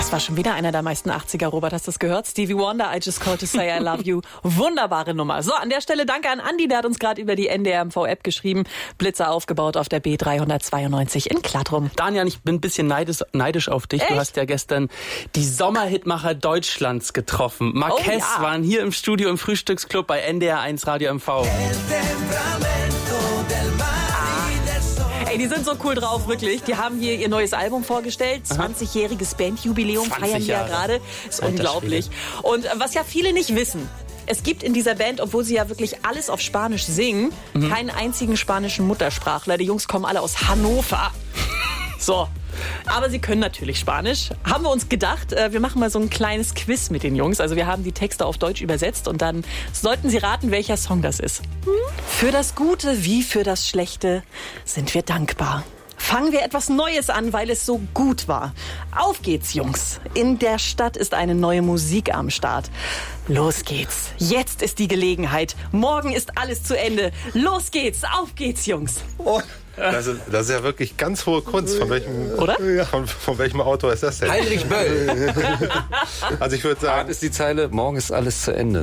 Das war schon wieder einer der meisten 80er, Robert, hast du das gehört? Stevie Wonder, I Just Called to Say I Love You. Wunderbare Nummer. So, an der Stelle danke an Andi, der hat uns gerade über die NDR-MV-App geschrieben. Blitzer aufgebaut auf der B392 in Klattrum. Daniel, ich bin ein bisschen neidisch auf dich. Echt? Du hast ja gestern die Sommerhitmacher Deutschlands getroffen. Marquez waren hier im Studio im Frühstücksclub bei NDR1 Radio MV. Ey, die sind so cool drauf, wirklich. Die haben hier ihr neues Album vorgestellt. 20-jähriges Bandjubiläum feiern die ja gerade. Ist unglaublich. Und was ja viele nicht wissen, es gibt in dieser Band, obwohl sie ja wirklich alles auf Spanisch singen, keinen einzigen spanischen Muttersprachler. Die Jungs kommen alle aus Hannover. So. Aber sie können natürlich Spanisch. Haben wir uns gedacht, wir machen mal so ein kleines Quiz mit den Jungs. Also wir haben die Texte auf Deutsch übersetzt und dann sollten sie raten, welcher Song das ist. Für das Gute wie für das Schlechte sind wir dankbar. Fangen wir etwas Neues an, weil es so gut war. Auf geht's, Jungs. In der Stadt ist eine neue Musik am Start. Los geht's. Jetzt ist die Gelegenheit. Morgen ist alles zu Ende. Los geht's. Auf geht's, Jungs. Oh, das ist ja wirklich ganz hohe Kunst. Von welchem, oder? Von welchem Autor ist das denn? Heinrich Böll. Also ich würde sagen... Hart ist die Zeile, morgen ist alles zu Ende.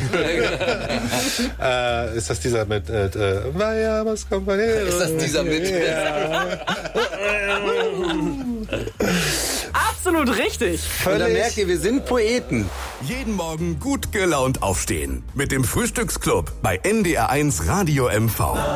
Ist das dieser mit... Vayamos compañeros? Ist das dieser mit? Absolut richtig. Und da merkt ihr, wir sind Poeten. Jeden Morgen gut gelaunt aufstehen. Mit dem Frühstücksclub bei NDR1 Radio MV.